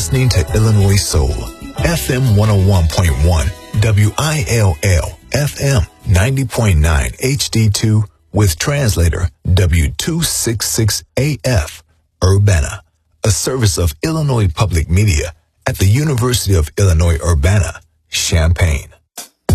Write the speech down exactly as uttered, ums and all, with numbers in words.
listening to Illinois Soul, F M one oh one point one, W I L L, F M ninety point nine H D two, with translator W two sixty-six A F, Urbana, a service of Illinois Public Media at the University of Illinois Urbana, Champaign.